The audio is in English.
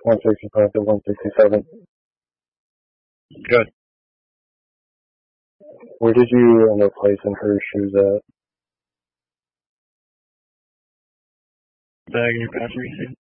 165 to 167. Good. Where did you end up placing her shoes at? Bag in your passenger seat.